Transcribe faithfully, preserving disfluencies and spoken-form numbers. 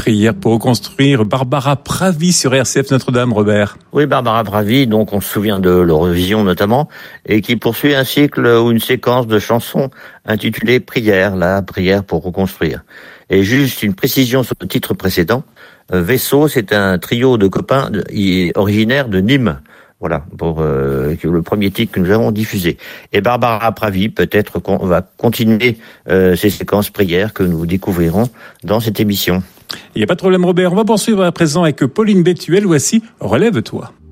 prière pour reconstruire. Barbara Pravi sur R C F Notre-Dame, Robert. Oui, Barbara Pravi, donc on se souvient de l'Eurovision notamment, et qui poursuit un cycle ou une séquence de chansons intitulée Prière, la prière pour reconstruire. Et juste une précision sur le titre précédent, Vaisseau, c'est un trio de copains originaires de Nîmes. Voilà, pour euh, le premier titre que nous avons diffusé. Et Barbara Pravi, peut-être qu'on va continuer euh, ces séquences prières que nous découvrirons dans cette émission. Il n'y a pas de problème, Robert. On va poursuivre à présent avec Pauline Bétuel. Voici Relève-toi.